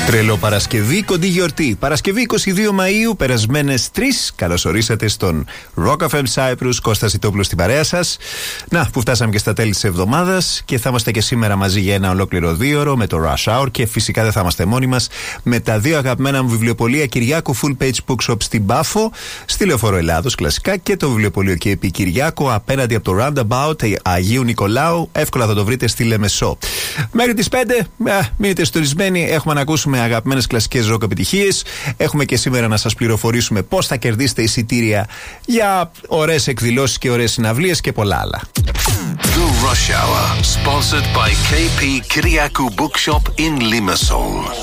Τρελό Παρασκευή, κοντή γιορτή. Παρασκευή 22 Μαΐου, περασμένες 3. Καλώς ορίσατε στον Rock FM Cyprus. Κώστας Ιτόπουλος στην παρέα σας. Να, που φτάσαμε και στα τέλη της εβδομάδας και θα είμαστε και σήμερα μαζί για ένα ολόκληρο 2ωρο με το Rush Hour. Και φυσικά δεν θα είμαστε μόνοι μας με τα δύο αγαπημένα μου βιβλιοπωλεία Κυριάκου Full Page Bookshop στην Πάφο, στη Λεωφόρο Ελλάδος κλασικά, και το βιβλιοπωλείο και επί Κυριάκου απέναντι από το Roundabout Αγίου Νικολάου. Εύκολα θα το βρείτε στη Λεμεσό. Μέχρι τις 5, μείνετε στορισμένοι. Έχουμε να ακούσουμε αγαπημένες κλασικές ροκ επιτυχίες. Έχουμε και σήμερα να σας πληροφορήσουμε πώς θα κερδίσετε εισιτήρια για ωραίες εκδηλώσεις και ωραίες συναυλίες και πολλά άλλα. The Rush Hour, sponsored by KP Kyriakou Bookshop in Limassol.